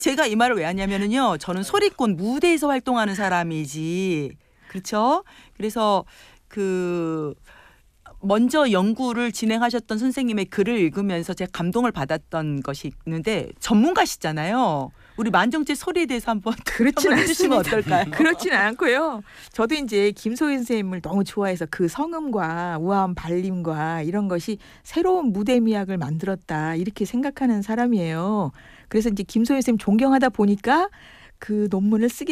제가 이 말을 왜 하냐면은요. 저는 소리꾼 무대에서 활동하는 사람이지. 그렇죠? 그래서 먼저 연구를 진행하셨던 선생님의 글을 읽으면서 제가 감동을 받았던 것이 있는데 전문가시잖아요. 우리 만정제 소리에 대해서 한번 그렇진 해주시면 않습니다. 어떨까요? 그렇진 않고요. 저도 이제 김소연 선생님을 너무 좋아해서 그 성음과 우아한 발림과 이런 것이 새로운 무대 미학을 만들었다 이렇게 생각하는 사람이에요. 그래서 이제 김소연 선생님 존경하다 보니까 그 논문을 쓰게